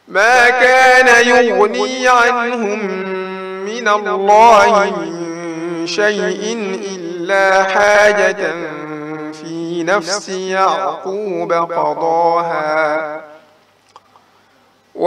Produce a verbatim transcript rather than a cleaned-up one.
ما كان يغني عنهم من الله من شيء إلا حاجة في نفس يعقوب قضاها